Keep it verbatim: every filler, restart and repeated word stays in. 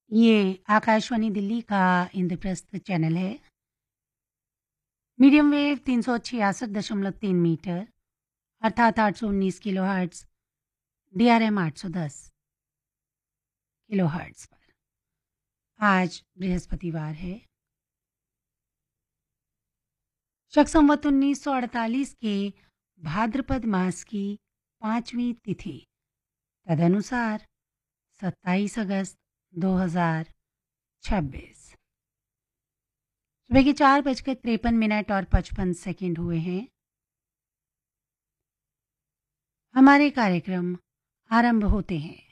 ये आकाशवाणी दिल्ली का इंद्रप्रस्थ चैनल है। मीडियम वेव तीन सौ छियासठ दशमलव तीन मीटर अर्थात आठ सौ उन्नीस किलोहर्ट्ज़, डीआरएम आठ सौ दस किलोहर्ट्ज़ पर। आज बृहस्पतिवार है। शक संवत उन्नीस सौ अड़तालीस के भाद्रपद मास की पाँचवीं तिथि, तदनुसार सत्ताईस अगस्त दो हज़ार छब्बीस। सुबह के चार बजकर तिरपन मिनट और पचपन सेकंड हुए हैं। हमारे कार्यक्रम आरंभ होते हैं।